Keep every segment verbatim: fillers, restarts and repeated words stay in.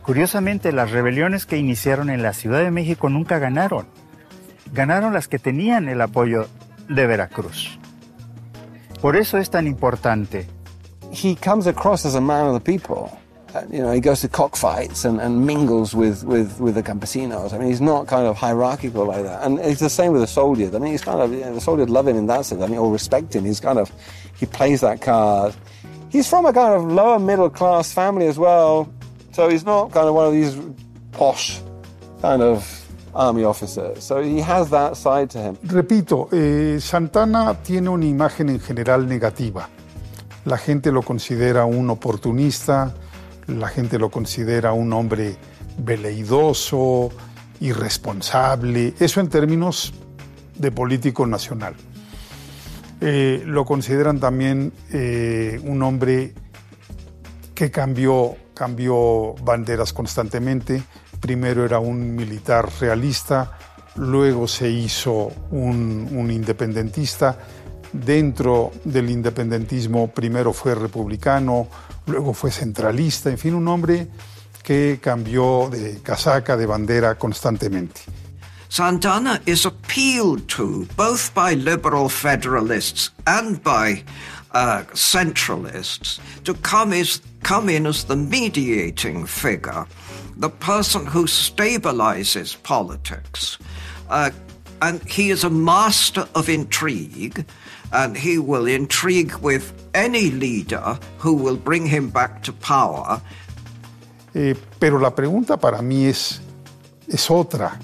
Curiosamente, las rebeliones que iniciaron en la Ciudad de México nunca ganaron. Ganaron las que tenían el apoyo de Veracruz. Por eso es tan importante. He comes across as a man of the people. Uh, you know, he goes to cockfights and, and mingles with, with, with the campesinos. I mean, he's not kind of hierarchical like that. And it's the same with the soldiers. I mean, he's kind of, you know, the soldiers love him in that sense. I mean, or respect him. He's kind of, he plays that card. He's from a kind of lower middle class family as well. So he's not kind of one of these posh kind of army officers. So he has that side to him. Repito, eh, Santana tiene una imagen en general negativa. La gente lo considera un oportunista, la gente lo considera un hombre veleidoso, irresponsable, eso en términos de político nacional. Eh, lo consideran también eh, un hombre que cambió, cambió banderas constantemente. Primero era un militar realista, luego se hizo un, un independentista. Dentro del independentismo primero fue republicano, luego fue centralista, en fin, un hombre que cambió de casaca, de bandera constantemente. Santana is appealed to both by liberal federalists and by uh, centralists to come, is, come in as the mediating figure, the person who stabilizes politics. Uh, and he is a master of intrigue, and he will intrigue with any leader who will bring him back to power. Eh, pero la pregunta para mí es, es otra.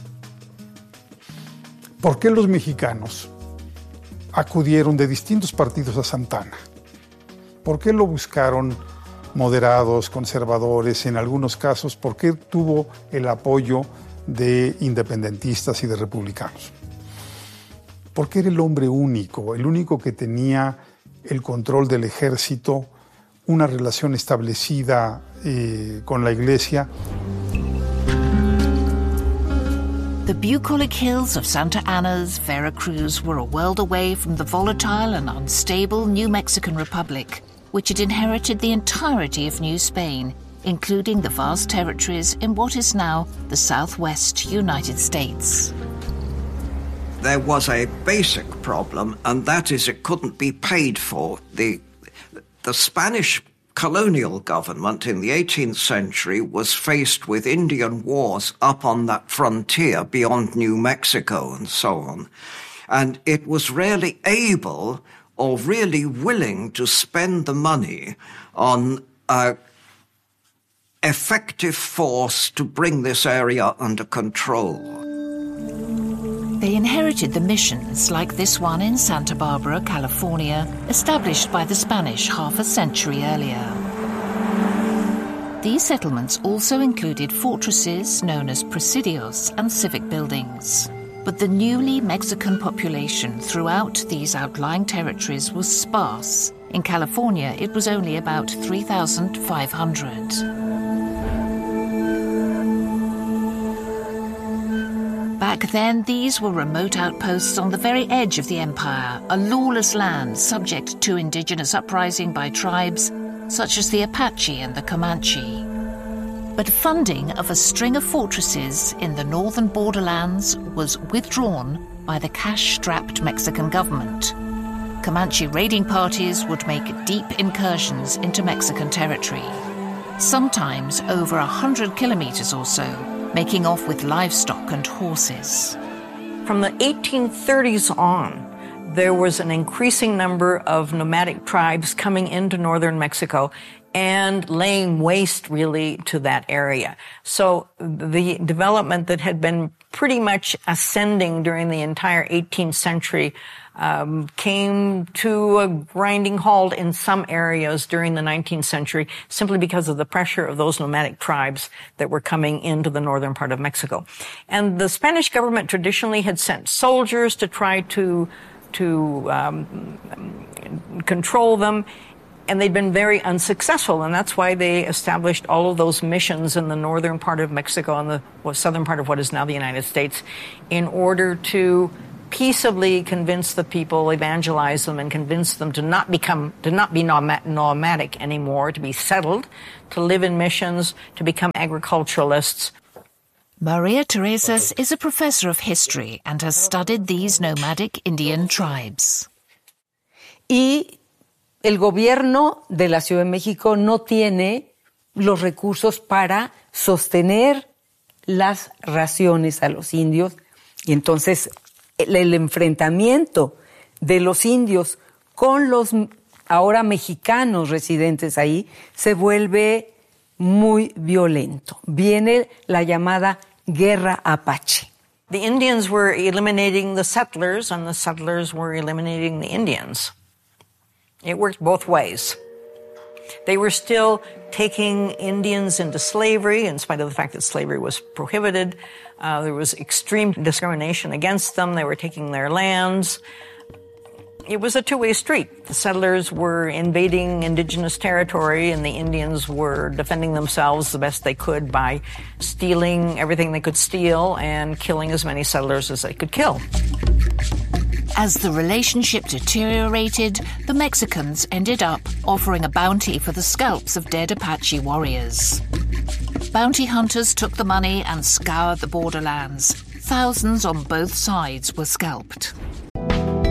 ¿Por qué los mexicanos acudieron de distintos partidos a Santana? ¿Por qué lo buscaron moderados, conservadores, en algunos casos? ¿Por qué tuvo el apoyo de independentistas y de republicanos? Porque era el hombre único, el único que tenía el control del ejército, una relación establecida eh, con la iglesia. The bucolic hills of Santa Ana's, Veracruz, were a world away from the volatile and unstable New Mexican Republic, which had inherited the entirety of New Spain, including the vast territories in what is now the Southwest United States. There was a basic problem, and that is it couldn't be paid for. The, the Spanish colonial government in the eighteenth century was faced with Indian wars up on that frontier beyond New Mexico and so on. And it was really able or really willing to spend the money on uh, effective force to bring this area under control. They inherited the missions like this one in Santa Barbara, California, established by the Spanish half a century earlier. These settlements also included fortresses known as presidios and civic buildings. But the newly Mexican population throughout these outlying territories was sparse. In California, it was only about three thousand five hundred. Back then, these were remote outposts on the very edge of the empire, a lawless land subject to indigenous uprising by tribes such as the Apache and the Comanche. But funding of a string of fortresses in the northern borderlands was withdrawn by the cash-strapped Mexican government. Comanche raiding parties would make deep incursions into Mexican territory, sometimes over a hundred kilometers or so, making off with livestock and horses. From the eighteen thirties on, there was an increasing number of nomadic tribes coming into northern Mexico and laying waste, really, to that area. So the development that had been pretty much ascending during the entire eighteenth century um, came to a grinding halt in some areas during the nineteenth century, simply because of the pressure of those nomadic tribes that were coming into the northern part of Mexico. And the Spanish government traditionally had sent soldiers to try to to um, control them, and they'd been very unsuccessful, and that's why they established all of those missions in the northern part of Mexico and the well, southern part of what is now the United States in order to peaceably convince the people, evangelize them, and convince them to not become, to not be nomadic anymore, to be settled, to live in missions, to become agriculturalists. Maria Teresas is a professor of history and has studied these nomadic Indian tribes. Y el gobierno de la Ciudad de México no tiene los recursos para sostener las raciones a los indios, y entonces el, el enfrentamiento de los indios con los ahora mexicanos residentes ahí se vuelve muy violento. Viene la llamada Guerra Apache. The Indians were eliminating the settlers, and the settlers were eliminating the Indians. It worked both ways. They were still taking Indians into slavery, in spite of the fact that slavery was prohibited. Uh, there was extreme discrimination against them. They were taking their lands. It was a two-way street. The settlers were invading indigenous territory, and the Indians were defending themselves the best they could by stealing everything they could steal and killing as many settlers as they could kill. As the relationship deteriorated, the Mexicans ended up offering a bounty for the scalps of dead Apache warriors. Bounty hunters took the money and scoured the borderlands. Thousands on both sides were scalped.